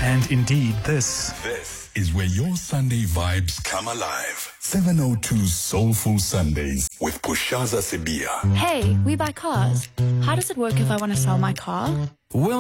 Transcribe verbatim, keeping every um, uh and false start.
And indeed, this This is where your Sunday vibes come alive. seven oh two Soulful Sundays with Pushaza Sibia. Hey, we buy cars. How does it work if I want to sell my car? Well,